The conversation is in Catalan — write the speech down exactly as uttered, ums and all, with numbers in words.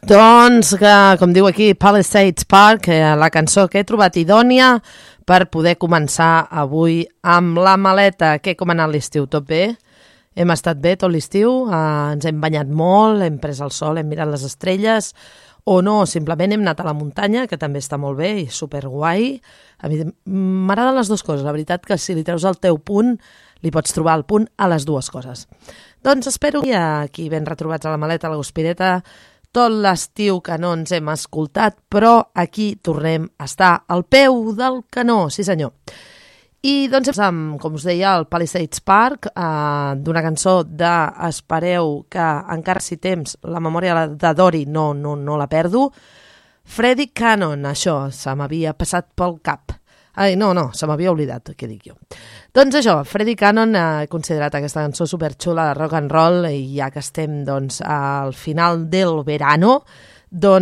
Doncs, que, com diu aquí, Palisades Park, eh, la cançó que he trobat idònia per poder començar avui amb la maleta. Què, com ha anat l'estiu? Tot bé? Hem estat bé tot l'estiu, eh, ens hem banyat molt, hem pres el sol, hem mirat les estrelles, o no, simplement hem anat a la muntanya, que també està molt bé i superguai. A mi m'agraden les dues coses. La veritat que si li treus el teu punt, li pots trobar el punt a les dues coses. Doncs espero que aquí ben retrobats a la maleta, a la Guspireta, tot l'estiu que no ens hem escoltat, però aquí tornem a estar al peu del canó, sí senyor. I doncs, amb, com us deia, el Palisades Park, eh, d'una cançó de Espereu que encara si temps la memòria de Dori no, no, no la perdo. Freddie Cannon, això se m'havia passat pel cap. Ai, no, no, se m'havia oblidat, què dic jo. Doncs això, Freddie Cannon ha considerat aquesta cançó superxula de rock and roll i ja que estem doncs, al final del verano, doncs